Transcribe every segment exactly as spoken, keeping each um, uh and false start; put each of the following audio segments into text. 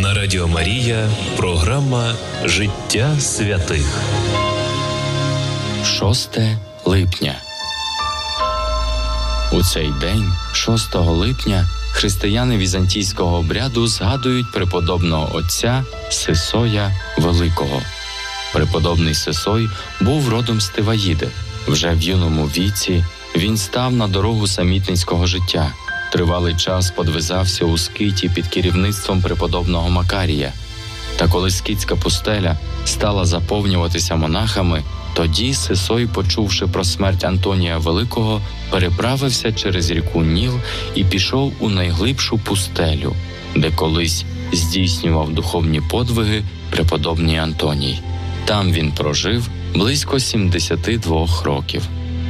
На Радіо Марія програма «Життя святих». шосте липня. У цей день, шостого липня, християни візантійського обряду згадують преподобного отця Сисоя Великого. Преподобний Сисой був родом з Тиваїди. Вже в юному віці він став на дорогу самітницького життя. Тривалий час подвизався у Скиті під керівництвом преподобного Макарія. Та коли скитська пустеля стала заповнюватися монахами, тоді Сисой, почувши про смерть Антонія Великого, переправився через ріку Ніл і пішов у найглибшу пустелю, де колись здійснював духовні подвиги преподобний Антоній. Там він прожив близько сімдесят два років.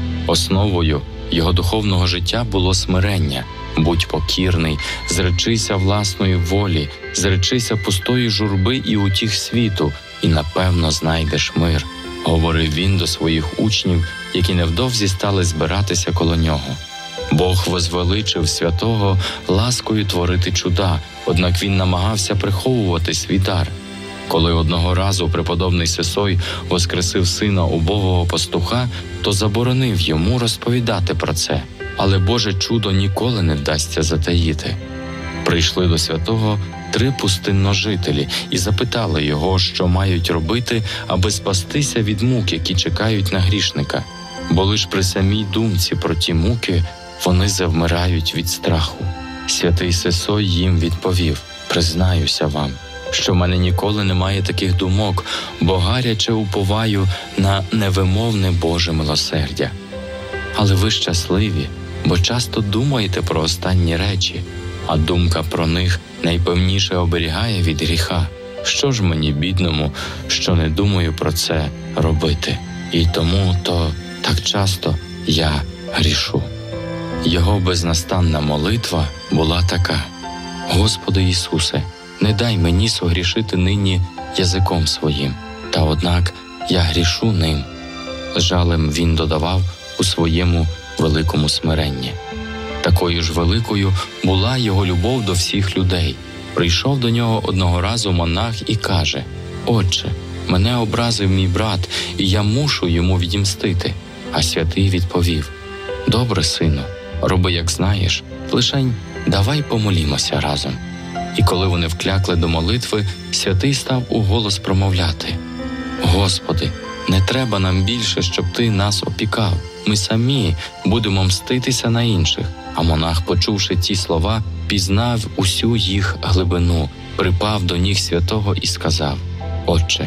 Основою його духовного життя було смирення. «Будь покірний, зречися власної волі, зречися пустої журби і утіх світу, і, напевно, знайдеш мир», – говорив він до своїх учнів, які невдовзі стали збиратися коло нього. Бог возвеличив святого ласкою творити чуда, однак він намагався приховувати свій дар. Коли одного разу преподобний Сисой воскресив сина убогого пастуха, то заборонив йому розповідати про це. Але Боже чудо ніколи не вдасться затаїти. Прийшли до святого три пустинножителі і запитали його, що мають робити, аби спастися від мук, які чекають на грішника. Бо лиш при самій думці про ті муки вони завмирають від страху. Святий Сисой їм відповів: «Признаюся вам, що в мене ніколи немає таких думок, бо гаряче уповаю на невимовне Боже милосердя. Але ви щасливі, бо часто думаєте про останні речі, а думка про них найпевніше оберігає від гріха. Що ж мені, бідному, що не думаю про це робити? І тому то так часто я грішу». Його безнастанна молитва була така: «Господи Ісусе, не дай мені согрішити нині язиком своїм, та однак я грішу ним». З жалем він додавав у своєму великому смиренні. Такою ж великою була його любов до всіх людей. Прийшов до нього одного разу монах і каже: «Отче, мене образив мій брат, і я мушу йому відімстити». А святий відповів: «Добре, сину, роби, як знаєш, лишень давай помолімося разом». І коли вони вклякли до молитви, святий став уголос промовляти: «Господи, не треба нам більше, щоб Ти нас опікав. Ми самі будемо мститися на інших». А монах, почувши ті слова, пізнав усю їх глибину, припав до ніг святого і сказав: «Отче,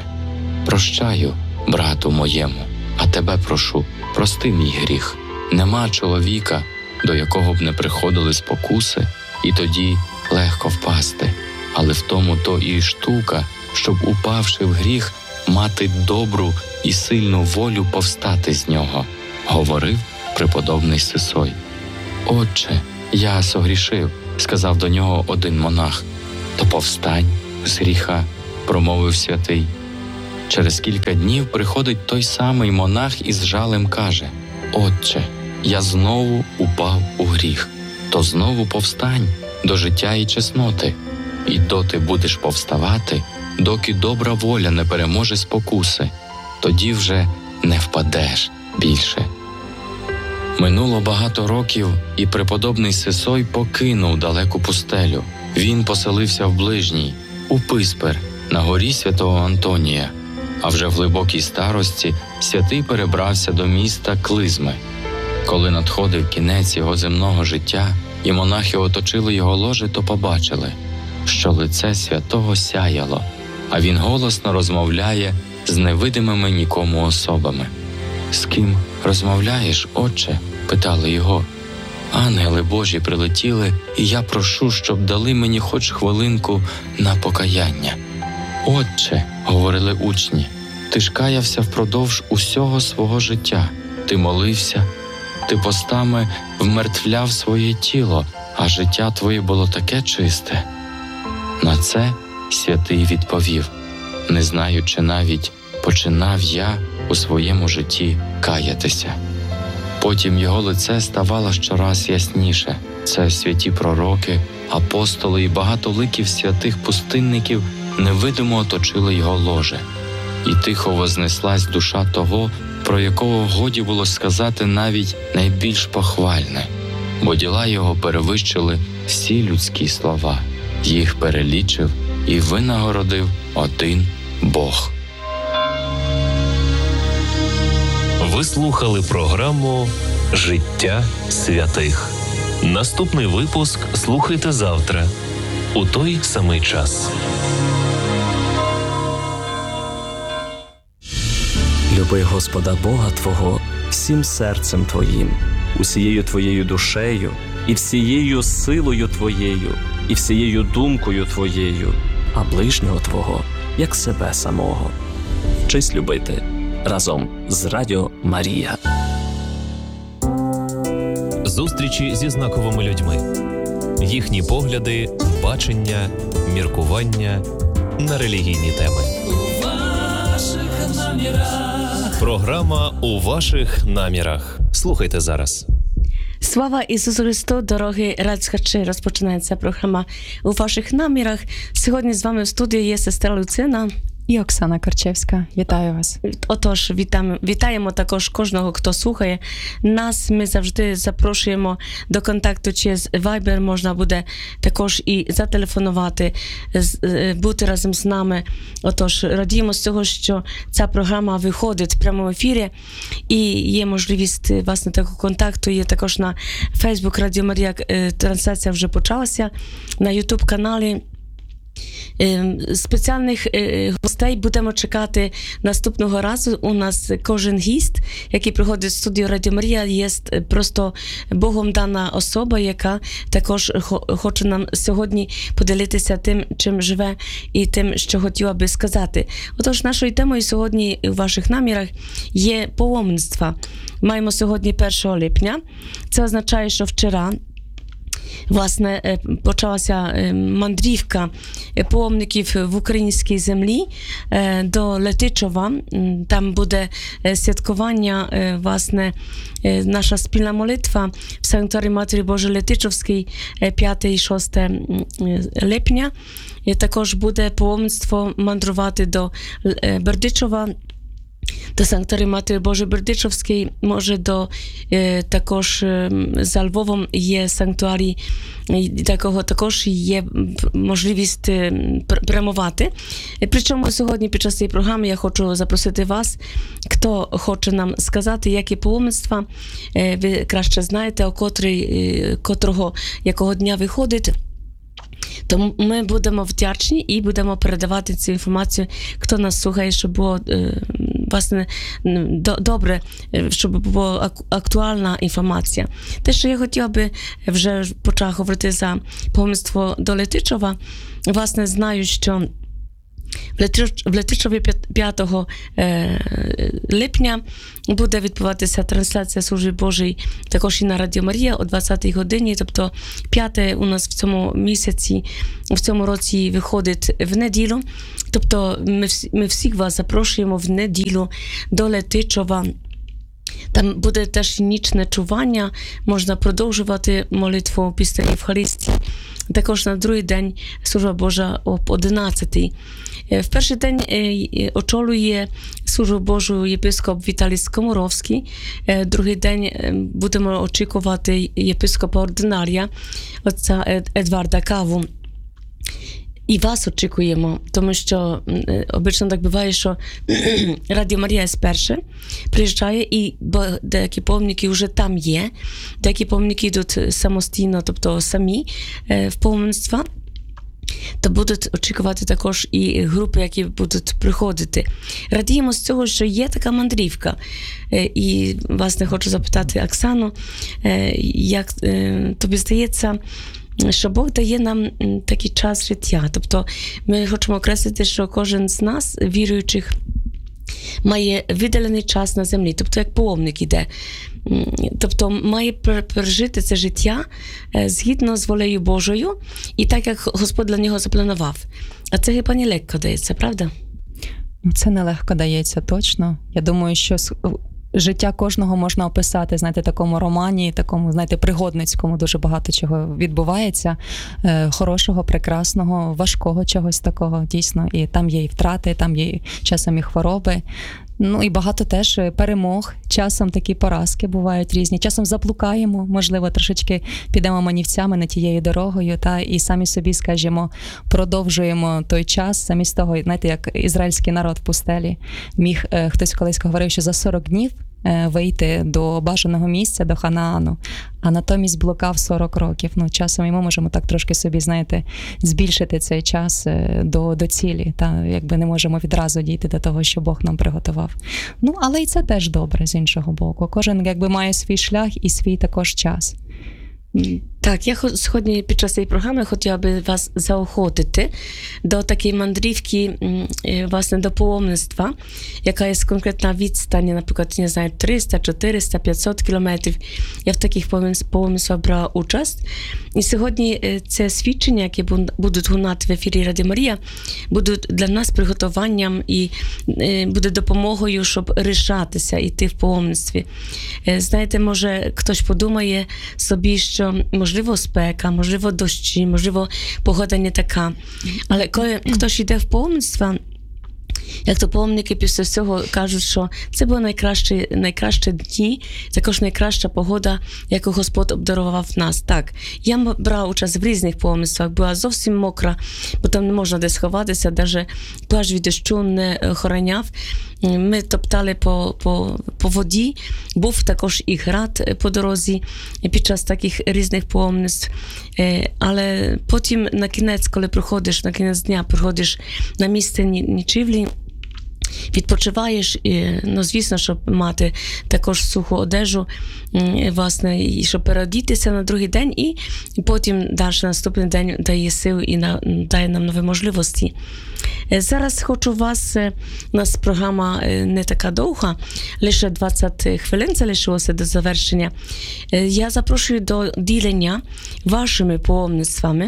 прощаю брату моєму, а тебе прошу, прости мій гріх. Нема чоловіка, до якого б не приходили спокуси, і тоді легко впасти. Але в тому то і штука, щоб, упавши в гріх, мати добру і сильну волю повстати з нього», – говорив преподобний Сисой. «Отче, я согрішив», – сказав до нього один монах. «То повстань з гріха», – промовив святий. Через кілька днів приходить той самий монах і з жалем каже: «Отче, я знову упав у гріх, то знову повстань до життя і чесноти, і доти будеш повставати, доки добра воля не переможе спокуси, тоді вже не впадеш більше». Минуло багато років, і преподобний Сисой покинув далеку пустелю. Він поселився в ближній, у Писпер, на горі святого Антонія. А вже в глибокій старості святий перебрався до міста Клизми. Коли надходив кінець його земного життя, і монахи оточили його ложе, то побачили, що лице святого сяяло, а він голосно розмовляє з невидимими нікому особами. «З ким розмовляєш, отче?» – питали його. «Ангели Божі прилетіли, і я прошу, щоб дали мені хоч хвилинку на покаяння». «Отче», – говорили учні, – «ти ж каявся впродовж усього свого життя, ти молився, ти постами вмертвляв своє тіло, а життя твоє було таке чисте». На це святий відповів: «Не знаю, чи навіть починав я у своєму житті каятися». Потім його лице ставало щораз ясніше. Це святі пророки, апостоли і багато ликів святих пустинників невидимо оточили його ложе. І тихо вознеслась душа того, про якого годі було сказати навіть найбільш похвальне, бо діла його перевищили всі людські слова. Їх перелічив і винагородив один Бог. Ви слухали програму «Життя святих». Наступний випуск слухайте завтра, у той самий час. Люби Господа Бога твого всім серцем твоїм, усією твоєю душею, і всією силою твоєю, і всією думкою твоєю, а ближнього твого, як себе самого. Вчись любити разом з Радіо Марія. Зустрічі зі знаковими людьми. Їхні погляди, бачення, міркування на релігійні теми. У ваших намірах. Програма «У ваших намірах». Слухайте зараз. Слава Ісусу Христу, дорогі радслухачі! Розпочинається програма «У ваших намірах». Сьогодні з вами в студії є сестра Люцина і Оксана Корчевська. Вітаю вас. Отож, вітаємо, вітаємо також кожного, хто слухає нас. Ми завжди запрошуємо до контакту через Viber. Можна буде також і зателефонувати, бути разом з нами. Отож, радіємо з того, що ця програма виходить в прямому ефірі. І є можливість, власне, такого контакту. Є також на Facebook Радіо Марія. Трансляція вже почалася на YouTube-каналі. Спеціальних гостей будемо чекати наступного разу. У нас кожен гість, який приходить в студію Радіо Марія, є просто Богом дана особа, яка також хоче нам сьогодні поділитися тим, чим живе і тим, що хотіла би сказати. Отож, нашою темою сьогодні у ваших намірах є паломництва. Маємо сьогодні першого липня. Це означає, що вчора власне, почалася мандрівка паломників в українській землі до Летичова. Там буде святкування, власне, наша спільна молитва в санктуарі Матері Божої Летичовській п'яте-шосте липня. І також буде паломництво мандрувати до Бердичева, до санктуарії Матері Божої Бердичевській, може до е, також е, за Львовом є санктуарій, такого також є можливість е, прямувати. Причому сьогодні під час цієї програми я хочу запросити вас, хто хоче нам сказати, які паломництва, е, ви краще знаєте, о котрий, е, котрого, якого дня виходить. Тому ми будемо вдячні і будемо передавати цю інформацію, хто нас слухає, щоб було власне добре, щоб була актуальна інформація. Те, що я хотіла би вже почала говорити за паломництво до Летичова, власне, знаю, що в Летичові п'ятого липня буде відбуватися трансляція служби Божої також і на Радіо Марія о двадцятій годині, тобто п'яте у нас в цьому місяці, в цьому році виходить в неділю. Тобто ми, всі, ми всіх вас запрошуємо в неділю до Летичова. Там буде теж нічне чування, можна продовжувати молитву після Євхаристії. Також на другий день служба Божа об одинадцятій. В перший день очолює службу Божу єпископ Віталій Скоморовський. Другий день будемо очікувати єпископа ординарія, отця Едварда Каву. І вас очікуємо, тому що обично так буває, що Радіо Марія спершу приїжджає, і деякі паломники вже там є, деякі паломники йдуть самостійно, тобто самі в паломництва, то будуть очікувати також і групи, які будуть приходити. Радіємо з цього, що є така мандрівка. І, власне, хочу запитати Оксану, як тобі здається, що Бог дає нам такий час життя. Тобто ми хочемо окреслити, що кожен з нас, віруючих, має виділений час на землі, тобто як паломник іде. Тобто має пережити це життя згідно з волею Божою і так, як Господь для нього запланував. А це хіба не легко дається, правда? Це нелегко дається, точно. Я думаю, що життя кожного можна описати, знаєте, такому романі, такому, знаєте, пригодницькому, дуже багато чого відбувається, е, хорошого, прекрасного, важкого чогось такого, дійсно. І там є і втрати, там є часом і хвороби. Ну і багато теж перемог, часом такі поразки бувають різні, часом заблукаємо, можливо, трошечки підемо манівцями не тією дорогою, та і самі собі, скажімо, продовжуємо той час, замість того, знаєте, як ізраїльський народ в пустелі міг, е, хтось колись говорив, що за сорок днів е, вийти до бажаного місця, до Ханаану, а натомість блукав сорок років. Ну, часом і ми можемо так трошки собі, знаєте, збільшити цей час е, до, до цілі, та якби не можемо відразу дійти до того, що Бог нам приготував. Ну, але і це теж добре з іншого боку. Кожен якби має свій шлях і свій також час. Так, я сьогодні під час цієї програми хотіла би вас заохотити до такої мандрівки, власне, до паломництва, яка є конкретна відстань, наприклад, не знаю, триста, чотириста, п'ятсот кілометрів. Я в таких паломництвах брала участь. І сьогодні це свідчення, які будуть лунати в ефірі Радіо Марія, будуть для нас приготуванням і буде допомогою, щоб рішатися йти в паломництві. Знаєте, може, хтось подумає собі, що можливо спека, можливо дощі, можливо погода не така. Але коли хтось йде в паломництво, як то паломники після всього кажуть, що це були найкращі, найкращі дні, також найкраща погода, яку Господь обдарував нас. Так, я брала участь в різних паломництвах, була зовсім мокра, бо там не можна десь ховатися, навіть плащ від дощу не охороняв. Ми топтали по, по, по воді, був також і град по дорозі під час таких різних паломництв. Але потім на кінець, коли приходиш, на кінець дня приходиш на місце ночівлі, відпочиваєш, ну, звісно, щоб мати також суху одежу, власне, і щоб переодітися на другий день, і потім далі наступний день дає сил і на, дає нам нові можливості. Зараз хочу вас, у нас програма не така довга, лише двадцять хвилин залишилося до завершення. Я запрошую до ділення вашими паломництвами.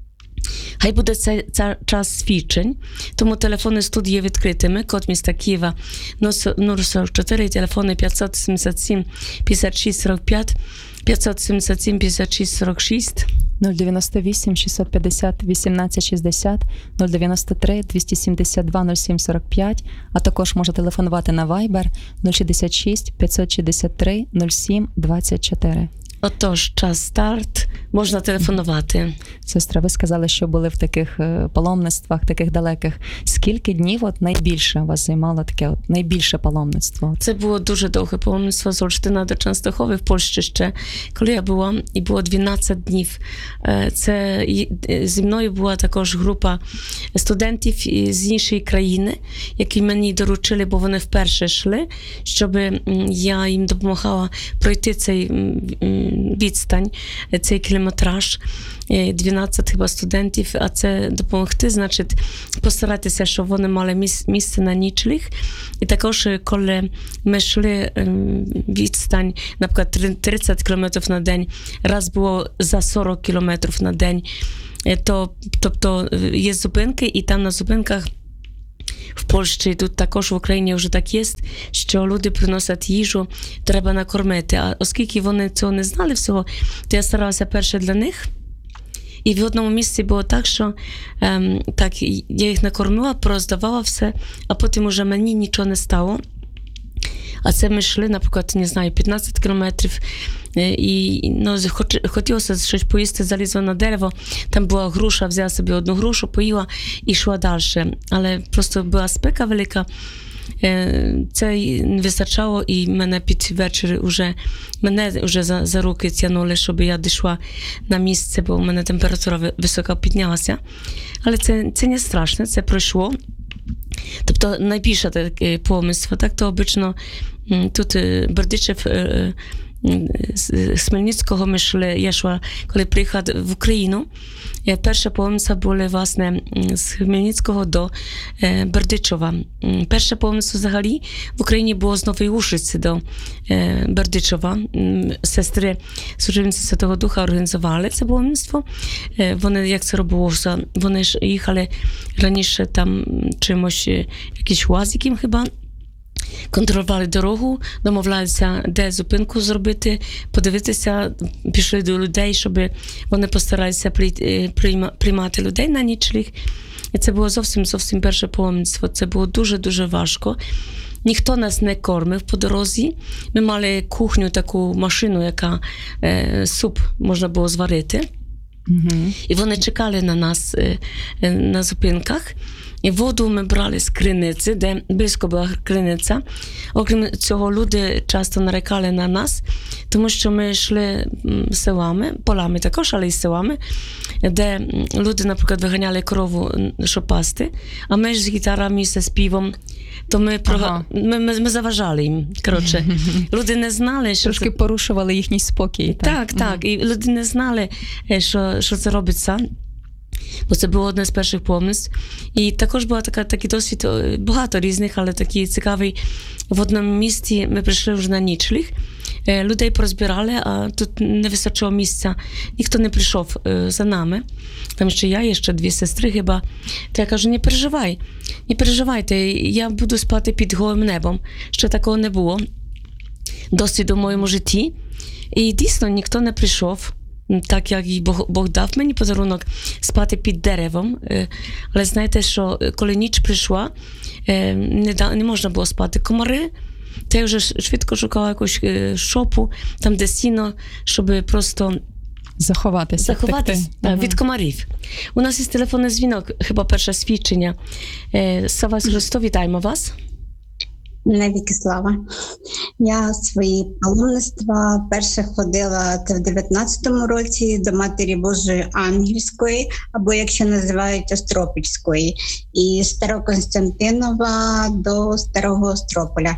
Хай буде це, це час свідчень, тому телефони студії відкритими, код міста Києва нуль сорок чотири, телефони п'ятсот сімдесят сім п'ятдесят шість сорок п'ять, п'ятсот сімдесят сім п'ятдесят шість сорок шість, нуль дев'яносто вісім шістсот п'ятдесят вісімнадцять шістдесят, нуль дев'яносто три двісті сімдесят два нуль сім сорок п'ять, а також можете телефонувати на Viber нуль шістдесят шість п'ятсот шістдесят три нуль сім двадцять чотири. Отож, час старт, можна телефонувати. Сестра, ви сказали, що були в таких паломництвах, таких далеких. Скільки днів от найбільше вас займало таке от найбільше паломництво? Це було дуже довге паломництво з Олштина до Częstochowy в Польщі ще, коли я була, і було дванадцять днів. Це зі мною була також група студентів з іншої країни, які мені доручили, бо вони вперше йшли, щоб я їм допомагала пройти цей відстань, цей кілометраж. дванадцять хіба студентів, а це допомогти, значить, постаратися, щоб вони мали місце на нічліг. І також, коли ми йшли відстань, наприклад, тридцять кілометрів на день, раз було за сорок кілометрів на день, то, тобто є зупинки, і там на зупинках в Польщі, тут також в Україні вже так є, що люди приносять їжу, треба накормити. А оскільки вони цього не знали всього, то я старалася перше для них. І в одному місці було так, що ем, так, я їх накормила, пороздавала все, а потім уже мені нічого не стало. А це ми йшли, наприклад, не знаю, п'ятнадцять кілометрів, і ну, хоч, хотілося щось поїсти, залізла на дерево, там була груша, взяла собі одну грушу, поїла і йшла далі. Але просто була спека велика, це не вистачало, і мене під вечір вже, мене вже за, за руки тягнули, щоб я дійшла на місце, бо в мене температура висока піднялася. Але це, це не страшно, це пройшло. Тобто найбільше таке паломництво, так, то обично тут Бердичев, з Хмельницького ми йшли, я йшла, коли приїхала в Україну, перше паломництво було, власне, з Хмельницького до Бердичева. Перше паломництво взагалі в Україні було з Нової Ушиці до Бердичева. Сестри Служебниці Святого Духа організували це паломництво. Вони, як це робилося, вони ж їхали раніше там чимось, якісь УАЗиком хіба, контролювали дорогу, домовлялися, де зупинку зробити, подивитися, пішли до людей, щоб вони постаралися приймати людей на нічліг. І це було зовсім, зовсім перше паломництво. Це було дуже-дуже важко. Ніхто нас не кормив по дорозі. Ми мали кухню, таку машину, яка е, суп можна було зварити. Mm-hmm. І вони чекали на нас е, е, на зупинках. І воду ми брали з криниці, де близько була криниця. Окрім цього, люди часто нарекали на нас, тому що ми йшли селами, полями також, але й селами, де люди, наприклад, виганяли корову, щоб пасти, а ми ж з гітарами і зі співом, то ми, ага. ми, ми, ми заважали їм. Коротше, люди не знали, що... Трошки це... порушували їхній спокій. Так, так. так. І люди не знали, що, що це робиться. Бо це було одне з перших паломництв. І також була така, такий досвід, багато різних, але такий цікавий. В одному місті ми прийшли вже на нічліг, людей порозбирали, а тут не вистачило місця. Ніхто не прийшов за нами. Там ще я, є ще дві сестри хіба. То я кажу, не переживай, не переживайте, я буду спати під голим небом. Ще такого не було. Досвіду в моєму житті. І дійсно ніхто не прийшов. Так, як і Бог, Бог дав мені подарунок спати під деревом. Але знаєте, що коли ніч прийшла, не, да, не можна було спати. Комари, то я вже швидко шукала якусь шопу, там де сіно, щоб просто заховатися, заховатися ага. від комарів. У нас є телефонний дзвінок, хіба перше свідчення. Слава Христу, вітаємо вас. Навіки слава. Я свої паломництва перше ходила це в дев'ятнадцятому році до Матері Божої Ангельської, або, якщо називають, Остропільської, і Староконстантинова до Старого Острополя.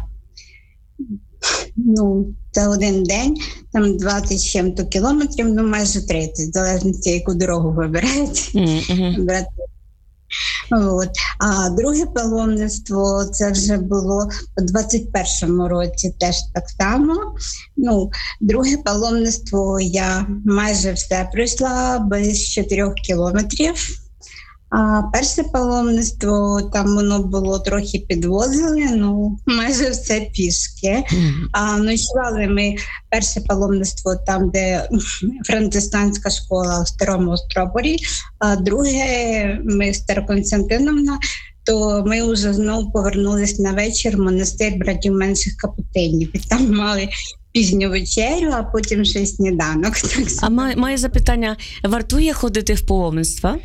Ну, це один день, там двадцять з чим-то кілометрів, ну майже тридцять, в залежності, яку дорогу вибираєте. Mm-hmm. От. А друге паломництво це вже було у двадцять першому році, теж так само. Ну, друге паломництво я майже все пройшла без чотирьох кілометрів. А перше паломництво, там воно було трохи підвозили, ну майже все пішки. Mm-hmm. А ночували ми перше паломництво там, де францисканська школа в Старому Острополі, а друге ми Староконстантиновна, то ми вже знову повернулись на вечір в монастир братів менших капуцинів. І там мали пізню вечерю, а потім ще сніданок. А моє запитання, вартує ходити в паломництва?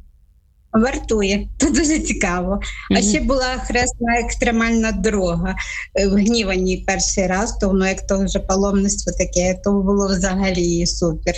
Вартує, це дуже цікаво. Mm-hmm. А ще була хресна екстремальна дорога в Гнівані перший раз, то воно як то вже паломництво таке, то було взагалі супер.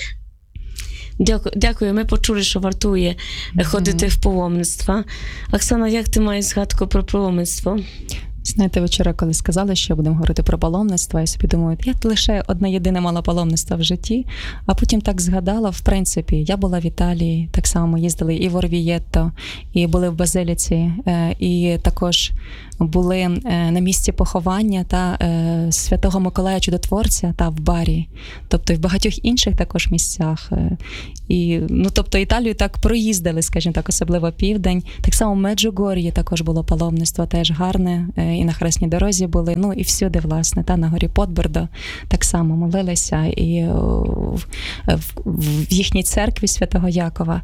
Дякую, дякую. Ми почули, що вартує mm-hmm. ходити в паломництва. Оксана, як ти маєш згадку про паломництво? Знаєте, вчора, коли сказали, що будемо говорити про паломництво, я собі думаю, я лише одне єдине мала паломництво в житті, а потім так згадала, в принципі, я була в Італії, так само ми їздили і в Орвієтто, і були в Базиліці, і також були на місці поховання та Святого Миколая Чудотворця та в Барі, тобто і в багатьох інших також місцях. І, ну, тобто Італію так проїздили, скажімо так, особливо південь. Так само в Меджугор'ї також було паломництво, теж гарне, і на Хресній дорозі були, ну і всюди, власне, та на горі Подбордо так само молилися, і в, в, в їхній церкві Святого Якова.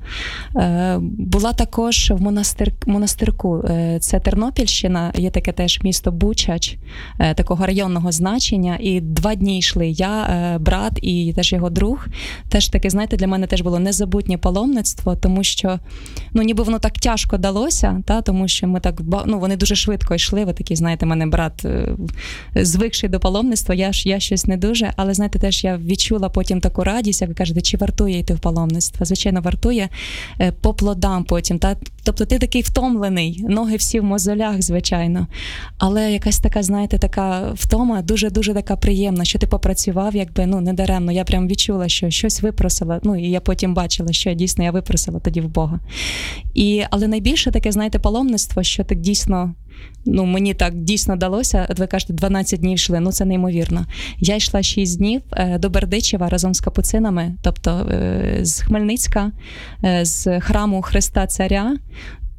Була також в монастир, монастирку, це Тернопільщина, є таке теж місто Бучач, такого районного значення, і два дні йшли я, брат і теж його друг. Теж таке, знаєте, для мене теж було незабутнє паломництво, тому що, ну, ніби воно так тяжко далося, та, тому що ми так, ну, вони дуже швидко йшли, ви такі, знаєте, мене брат звикший до паломництва, я ж я щось не дуже, але, знаєте, теж я відчула потім таку радість, як ви кажете, чи вартує йти в паломництво? Звичайно, вартує, по плодам потім, та, тобто ти такий втомлений, ноги всі в мозолях, звичайно, але якась така, знаєте, така втома, дуже-дуже така приємна, що ти попрацював, якби, ну, недаремно, я прям відчула, що щось випросила, ну, і я потім бачила, що дійсно я випросила тоді в Бога. І, але найбільше таке, знаєте, паломництво, що так дійсно, ну, мені так дійсно далося, от ви кажете, дванадцять днів йшли, ну, це неймовірно. Я йшла шість днів до Бердичева разом з капуцинами, тобто з Хмельницька, з храму Христа Царя,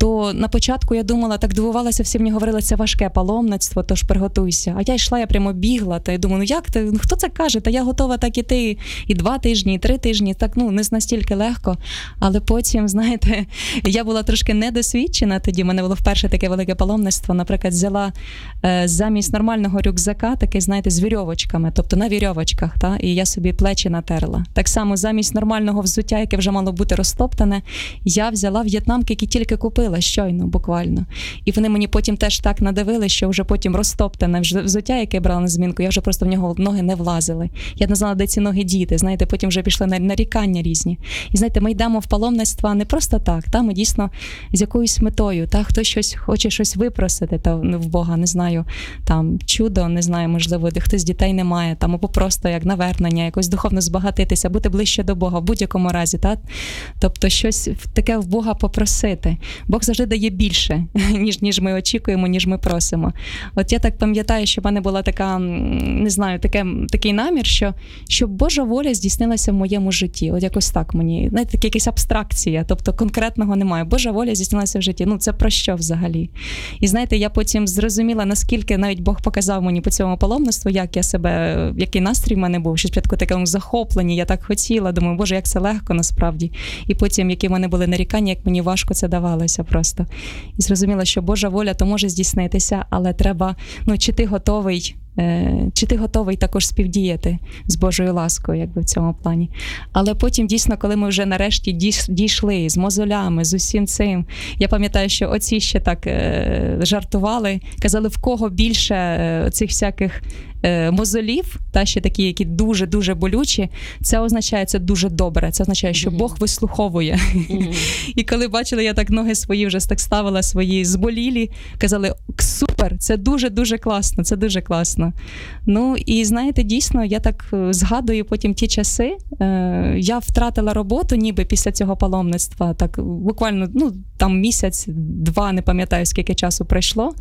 то на початку я думала, так дивувалася, всі мені говорили, це важке паломництво, тож приготуйся. А я йшла, я прямо бігла, та я думаю, ну як ти, ну хто це каже? Та я готова так іти і два тижні, і три тижні, так, ну, не настільки легко. Але потім, знаєте, я була трошки недосвідчена тоді, в мене було вперше таке велике паломництво, наприклад, взяла е, замість нормального рюкзака, такий, знаєте, з вірьовочками, тобто на вірьовочках, та, і я собі плечі натерла. Так само замість нормального взуття, яке вже мало бути розтоптане, я взяла в'єтнамки, які тільки купила щойно, буквально. І вони мені потім теж так надавили, що вже потім розтоптане взуття, яке я брала на змінку, я вже просто в нього ноги не влазили. Я не знала, де ці ноги діти, знаєте, потім вже пішли нарікання різні. І знаєте, ми йдемо в паломництва не просто так, та, ми дійсно з якоюсь метою, та, хтось щось хоче щось випросити та, в Бога, не знаю, там, чудо, не знаю, можливо, де хтось дітей не має, там, або просто як навернення, якось духовно збагатитися, бути ближче до Бога, в будь-якому разі, та? Тобто щось таке в Бога попросити. Бог завжди дає більше, ніж, ніж ми очікуємо, ніж ми просимо. От я так пам'ятаю, що в мене була така, не знаю, таке, такий намір, що, щоб Божа воля здійснилася в моєму житті. От якось так мені, знаєте, така якась абстракція, тобто конкретного немає. Божа воля здійснилася в житті. Ну, це про що взагалі? І знаєте, я потім зрозуміла, наскільки навіть Бог показав мені по цьому паломництву, як я себе, який настрій в мене був, що спочатку такому захопленні, я так хотіла, думаю, Боже, як це легко насправді. І потім, які в мене були нарікання, як мені важко це давалося просто. І зрозуміла, що Божа воля то може здійснитися, але треба, ну, чи ти готовий, чи ти готовий також співдіяти з Божою ласкою, якби в цьому плані. Але потім, дійсно, коли ми вже нарешті дійшли з мозолями, з усім цим, я пам'ятаю, що оці ще так е, жартували, казали, в кого більше е, цих всяких е, мозолів, та ще такі, які дуже-дуже болючі, це означає, це дуже добре, це означає, що Бог вислуховує. Mm-hmm. І коли бачили, я так ноги свої вже так ставила, свої зболілі, казали, супер, це дуже-дуже класно, це дуже класно. Ну, і знаєте, дійсно, я так згадую потім ті часи, е, я втратила роботу ніби після цього паломництва, так буквально, ну, там місяць, два, не пам'ятаю, скільки часу пройшло.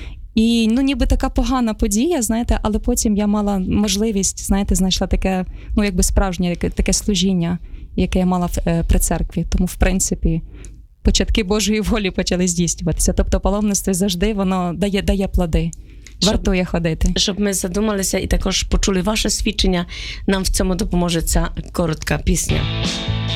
І, ну, ніби така погана подія, знаєте, але потім я мала можливість, знаєте, знайшла таке, ну, якби справжнє таке служіння, яке я мала в, е, при церкві. Тому, в принципі, початки Божої волі почали здійснюватися. Тобто паломництво завжди, воно дає, дає плоди. Вартує ходити. Щоб ми задумалися і також почули ваше свідчення, нам в цьому допоможе ця коротка пісня.